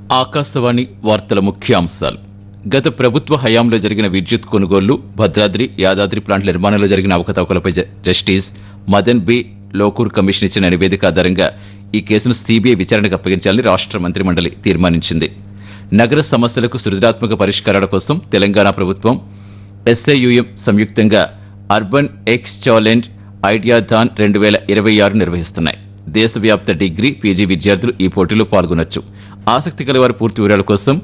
ఆకాశవాణి వార్తల ముఖ్యాంశాలు. గత ప్రభుత్వ హయాంలో జరిగిన విద్యుత్ కొనుగోళ్లు, భద్రాద్రి, యాదాద్రి ప్లాంట్ల నిర్మాణంలో జరిగిన అవకతవకలపై justice Madan B Lokur commission ఇచ్చిన నివేదిక ఆధారంగా ఈ కేసును సీబీఐ విచారణకు అప్పగించాలని రాష్ట్ర మంత్రిమండలి తీర్మానించింది. నగర సమస్యలకు సృజనాత్మక పరిష్కారాల కోసం తెలంగాణ ప్రభుత్వం, ఎస్ఐయుఎం సంయుక్తంగా అర్బన్ ఎక్స్ ఛాలెంజ్ ఐడియాథాన్ 2026 నిర్వహిస్తున్నాయి. దేశవ్యాప్త డిగ్రీ, పీజీ విద్యార్థులు ఈ పోటీలో పాల్గొనొచ్చు. ఆసక్తి కలవారి పూర్తి వివరాల కోసం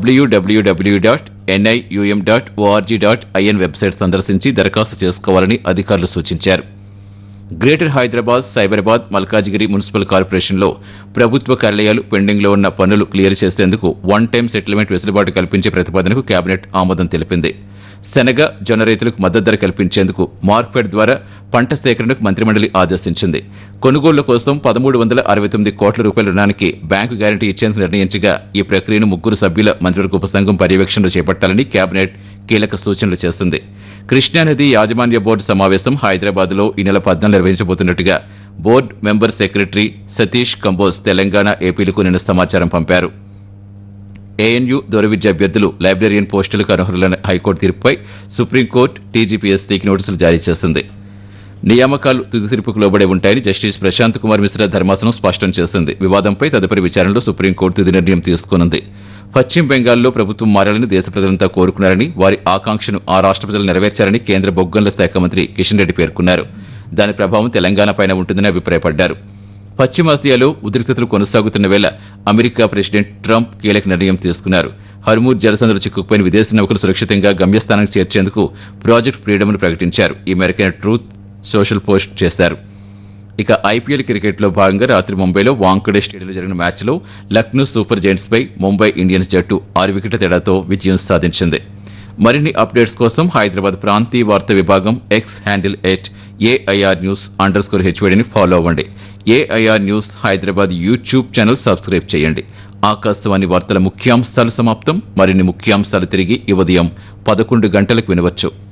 www.nium.org.in వెబ్సైట్ సందర్శించి దరఖాస్తు చేసుకోవాలని అధికారులు సూచించారు. గ్రేటర్ హైదరాబాద్, సైబరాబాద్, మల్కాజిగిరి మున్సిపల్ కార్పొరేషన్లో ప్రభుత్వ కార్యాలయాలు పెండింగ్లో ఉన్న పన్నులు క్లియర్ చేసేందుకు వన్ టైం సెటిల్మెంట్ వెసులుబాటు కల్పించే ప్రతిపాదనకు కేబినెట్ ఆమోదం తెలిపింది. శనగ, జొన్న రైతులకు మద్దతు ధర కల్పించేందుకు మార్క్ఫెడ్ ద్వారా పంట సేకరణకు మంత్రిమండలి ఆదేశించింది. కొనుగోళ్ల కోసం 1369 కోట్ల రూపాయల రుణానికి బ్యాంకు గ్యారంటీ ఇచ్చేందుకు నిర్ణయించగా ఈ ప్రక్రియను 3 సభ్యుల మంత్రివర్గ ఉపసంఘం పర్యవేక్షణలో చేపట్టాలని కేబినెట్ కీలక సూచనలు చేస్తుంది. కృష్ణానది యాజమాన్య బోర్డు సమావేశం హైదరాబాద్లో ఈ నెల 14 నిర్వహించబోతున్నట్టుగా board member secretary Satish Kamboj Telangana, ఏపీలకు నిన్న సమాచారం పంపారు. ఏఎన్యూ దూర విద్య అభ్యర్థులు లైబ్రేరియన్ పోస్టులకు అనర్హులైన హైకోర్టు తీర్పుపై సుప్రీంకోర్టు టీజీపీఎస్సీకి నోటీసులు జారీ చేసింది. నియామకాలు తుది తీర్పుకు లోబడే ఉంటాయని జస్టిస్ ప్రశాంత్ కుమార్ మిశ్రా ధర్మాసనం స్పష్టం చేసింది. వివాదంపై తదుపరి విచారణలో సుప్రీంకోర్టు తుది నిర్ణయం తీసుకోనుంది. పశ్చిమ బెంగాల్లో ప్రభుత్వం మారాలని దేశ ప్రజలంతా కోరుకున్నారని, వారి ఆకాంక్షను ఆ రాష్ట్ర ప్రజలు నెరవేర్చారని కేంద్ర బొగ్గన్ల శాఖ మంత్రి కిషన్ రెడ్డి పేర్కొన్నారు. దాని ప్రభావం తెలంగాణపైన ఉంటుందని అభిప్రాయపడ్డారు. పశ్చిమాసియాలో ఉద్రిక్తతలు కొనసాగుతున్న వేళ అమెరికా ప్రెసిడెంట్ ట్రంప్ కీలక నిర్ణయం తీసుకున్నారు. హర్మూజ్ జలసంధిలో చిక్కుకుపోయిన విదేశీ నౌకలు సురక్షితంగా గమ్యస్థానానికి చేర్చేందుకు ప్రాజెక్ట్ ఫ్రీడమ్ను ప్రకటించారు. ఈ మేరకు ఆయన ట్రూత్ సోషల్ పోస్ట్ చేశారు. ఇక ఐపీఎల్ క్రికెట్లో భాగంగా రాత్రి ముంబైలో వాంఖడే స్టేడియంలో జరిగిన మ్యాచ్లో లక్నో సూపర్ జైంట్స్ పై ముంబై ఇండియన్స్ జట్టు 6 వికెట్ల తేడాతో విజయం సాధించింది. మరిన్ని అప్డేట్స్ కోసం హైదరాబాద్ ప్రాంతీయ వార్తా విభాగం ఎక్స్ హ్యాండిల్ @AIR_News_HYDని ఫాలో అవ్వండి. AIR news Hyderabad YouTube channel subscribe చేయండి. ఆకాశవాణి వార్తల ముఖ్యాంశాలు సమాప్తం. మరిన్ని ముఖ్యాంశాలు తిరిగి ఈ ఉదయం 11 గంటలకు వినవచ్చు.